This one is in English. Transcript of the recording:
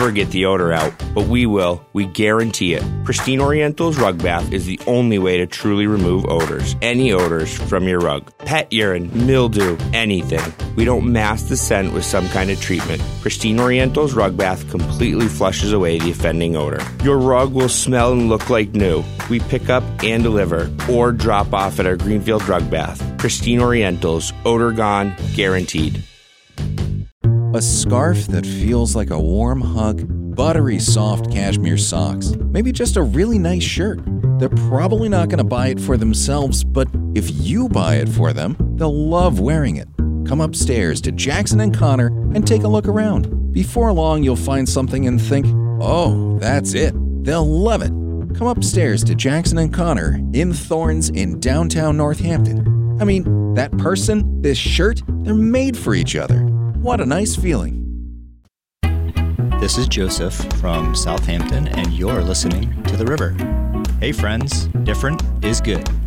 never get the odor out, but we will. We guarantee it. Pristine Oriental's Rug Bath is the only way to truly remove odors. Any odors from your rug. Pet urine, mildew, anything. We don't mask the scent with some kind of treatment. Pristine Oriental's Rug Bath completely flushes away the offending odor. Your rug will smell and look like new. We pick up and deliver or drop off at our Greenfield Rug Bath. Pristine Oriental's, odor gone, guaranteed. A scarf that feels like a warm hug, buttery soft cashmere socks, maybe just a really nice shirt. They're probably not going to buy it for themselves, but if you buy it for them, they'll love wearing it. Come upstairs to Jackson & Connor and take a look around. Before long, you'll find something and think, oh, that's it. They'll love it. Come upstairs to Jackson & Connor in Thorns in downtown Northampton. I mean, that person, this shirt, they're made for each other. What a nice feeling. This is Joseph from Southampton, and you're listening to The River. Hey friends, different is good.